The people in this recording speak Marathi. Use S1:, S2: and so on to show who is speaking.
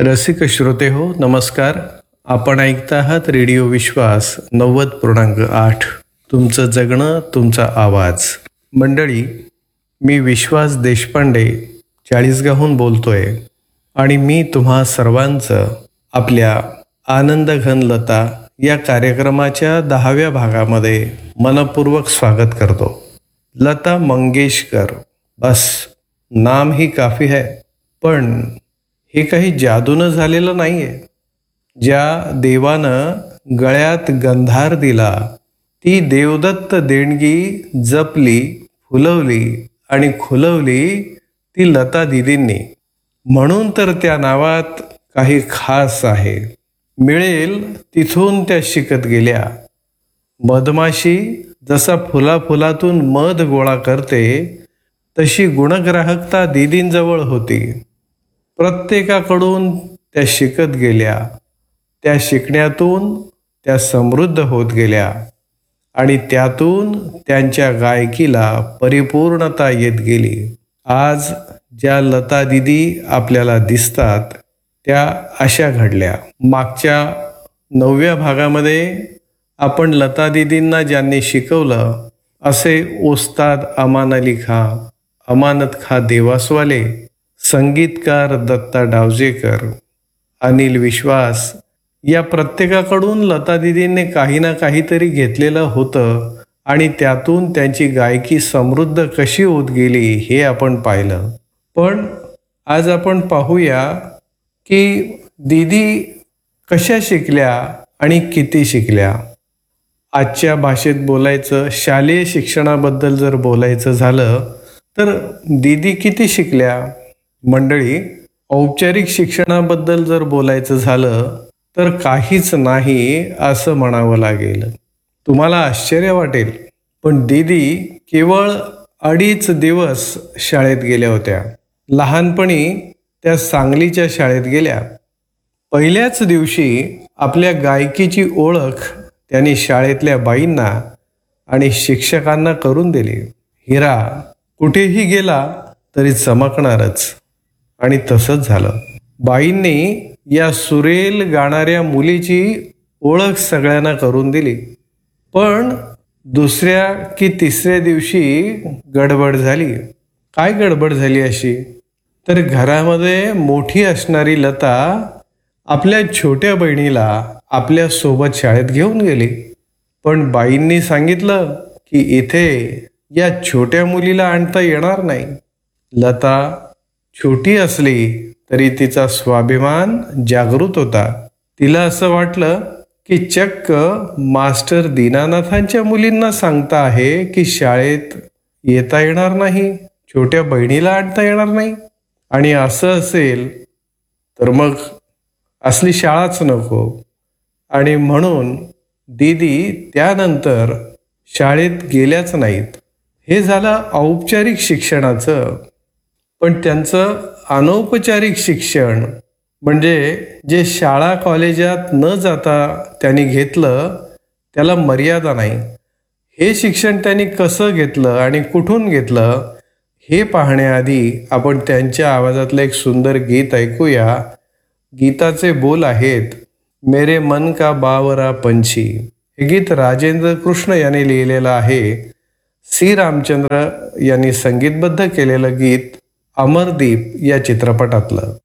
S1: रसिक श्रोते हो, नमस्कार. आपण ऐकता आहात रेडिओ विश्वास 90.8. तुमचं जगणं तुमचा आवाज. मंडळी, मी विश्वास देशपांडे चाळीसगावहून बोलतोय आणि मी तुम्हा सर्वांचं आपल्या आनंदघन लता या कार्यक्रमाच्या 10व्या भागामध्ये मनपूर्वक स्वागत करतो. लता मंगेशकर, बस नाम ही काफी है. पण हे काही जादूनं झालेलं नाही आहे. ज्या देवानं गळ्यात गंधार दिला, ती देवदत्त देणगी जपली, फुलवली आणि खुलवली ती लता दिदींनी. म्हणून तर त्या नावात काही खास आहे. मिळेल तिथून त्या शिकत गेल्या. मधमाशी जसा फुलाफुलातून मध गोळा करते, तशी गुणग्राहकता दीदींजवळ होती. प्रत्येकाकडून त्या शिकत गेल्या. त्या शिकण्यातून त्या समृद्ध होत गेल्या आणि त्यातून त्यांच्या गायकीला परिपूर्णता येत गेली. आज ज्या लता दिदी आपल्याला दिसतात त्या अशा घडल्या. मागच्या 9व्या भागामध्ये आपण लता दिदींना ज्यांनी शिकवलं असे ओस्ताद अमान अली खां, अमानत खां देवासवाले, संगीतकार दत्ता डावजेकर, अनिल विश्वास या प्रत्येकाकडून लता दिदींनी काही ना काहीतरी घेतलेलं होतं आणि त्यातून त्यांची गायकी समृद्ध कशी होत गेली हे आपण पाहिलं. पण आज आपण पाहूया की दीदी कशा शिकल्या आणि किती शिकल्या. आजच्या भाषेत बोलायचं, शालेय शिक्षणाबद्दल जर बोलायचं झालं तर दीदी किती शिकल्या. मंडळी, औपचारिक शिक्षणाबद्दल जर बोलायचं झालं तर काहीच नाही असं म्हणावं लागेल. तुम्हाला आश्चर्य वाटेल, पण दीदी केवळ 2.5 दिवस शाळेत गेल्या होत्या. लहानपणी त्या सांगलीच्या शाळेत गेल्या. पहिल्याच दिवशी आपल्या गायकीची ओळख त्यांनी शाळेतल्या बाईंना आणि शिक्षकांना करून दिली. हिरा कुठेही गेला तरी चमकणारच. आणि तसंच झालं. बाईंनी या सुरेल गाणाऱ्या मुलीची ओळख सगळ्यांना करून दिली. पण दुसऱ्या की तिसऱ्या दिवशी गडबड झाली. काय गडबड झाली अशी? तर घरामध्ये मोठी असणारी लता आपल्या छोट्या बहिणीला आपल्या सोबत शाळेत घेऊन गेली. पण बाईंनी सांगितलं की इथे या छोट्या मुलीला आणता येणार नाही. लता छोटी असली तरी तिचा स्वाभिमान जागृत होता. तिला असं वाटलं की चक्क मास्टर दीनानाथांच्या मुलींना सांगता आहे की शाळेत येता येणार नाही, छोट्या बहिणीला आणता येणार नाही. आणि असं असेल तर मग असली शाळाच नको. आणि म्हणून दीदी त्यानंतर शाळेत गेल्याच नाहीत. हे झालं औपचारिक शिक्षणाचं. पण त्यांचं अनौपचारिक शिक्षण म्हणजे जे शाळा कॉलेजात न जाता त्यांनी घेतलं, त्याला मर्यादा नाही. हे शिक्षण त्यांनी कसं घेतलं आणि कुठून घेतलं हे पाहण्याआधी आपण त्यांच्या आवाजातलं एक सुंदर गीत ऐकूया. गीताचे बोल आहेत, मेरे मन का बावरा पंछी. हे गीत राजेंद्र कृष्ण यांनी लिहिलेलं आहे. सी रामचंद्र यांनी संगीतबद्ध केलेलं गीत अमरदीप या चित्रपटातलं.